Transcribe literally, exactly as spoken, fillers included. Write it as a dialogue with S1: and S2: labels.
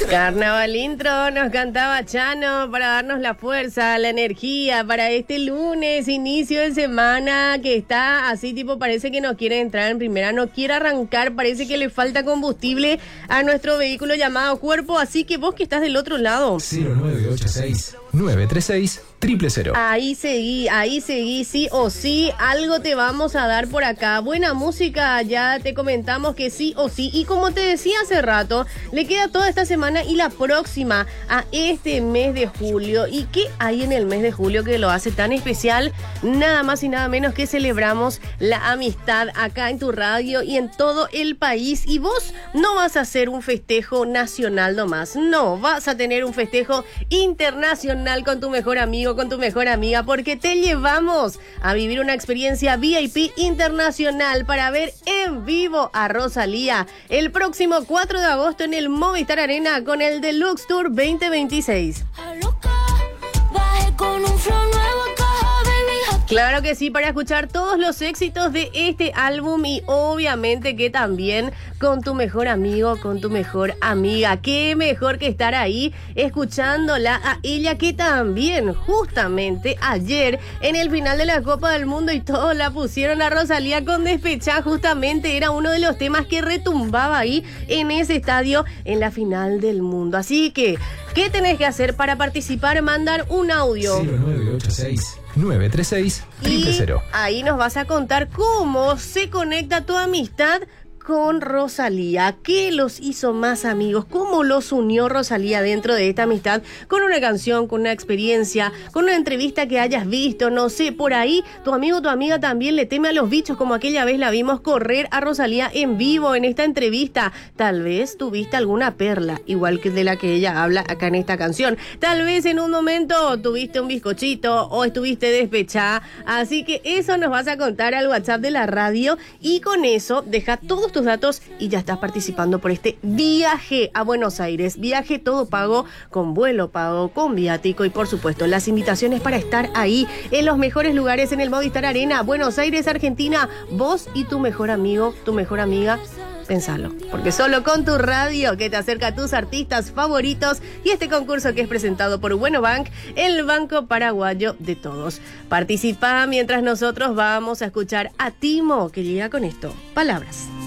S1: Carnaval Intro nos cantaba Chano para darnos la fuerza, la energía para este lunes, inicio de semana que está así tipo parece que no quiere entrar en primera, no quiere arrancar, parece que le falta combustible a nuestro vehículo llamado cuerpo, así que vos que estás del otro lado.
S2: cero nueve ocho seis, nueve tres seis, cero cero cero.
S1: Ahí seguí, ahí seguí, sí o sí, algo te vamos a dar por acá. Buena música, ya te comentamos que sí o sí. Y como te decía hace rato, le queda toda esta semana y la próxima a este mes de julio. ¿Y qué hay en el mes de julio que lo hace tan especial? Nada más y nada menos que celebramos la amistad acá en tu radio y en todo el país. Y vos no vas a hacer un festejo nacional nomás, no, vas a tener un festejo internacional con tu mejor amigo, con tu mejor amiga, porque te llevamos a vivir una experiencia V I P internacional para ver en vivo a Rosalía el próximo cuatro de agosto en el Movistar Arena con el Deluxe Tour veinte veintiséis. Claro que sí, para escuchar todos los éxitos de este álbum y obviamente que también con tu mejor amigo, con tu mejor amiga. Qué mejor que estar ahí escuchándola a ella que también justamente ayer en el final de la Copa del Mundo y todos la pusieron a Rosalía con Despechá. Justamente era uno de los temas que retumbaba ahí en ese estadio en la final del mundo. Así que, ¿qué tenés que hacer para participar? Mandar un audio.
S2: cero nueve ocho seis, nueve tres seis, cero cero cero.
S1: Y ahí nos vas a contar cómo se conecta tu amistad con Rosalía, qué los hizo más amigos, cómo los unió Rosalía dentro de esta amistad, con una canción, con una experiencia, con una entrevista que hayas visto, no sé, por ahí tu amigo o tu amiga también le teme a los bichos, como aquella vez la vimos correr a Rosalía en vivo en esta entrevista. Tal vez tuviste alguna perla, igual que de la que ella habla acá en esta canción. Tal vez en un momento tuviste un bizcochito o estuviste despechada, así que eso nos vas a contar al WhatsApp de la radio y con eso deja todos tus datos y ya estás participando por este viaje a Buenos Aires. Viaje todo pago, con vuelo pago, con viático y por supuesto las invitaciones para estar ahí en los mejores lugares en el Movistar Arena, Buenos Aires, Argentina. Vos y tu mejor amigo, tu mejor amiga. Pensalo, porque solo con tu radio que te acerca a tus artistas favoritos y este concurso que es presentado por Bueno Bank, el banco paraguayo de todos. Participa mientras nosotros vamos a escuchar a Timo, que llega con esto. Palabras.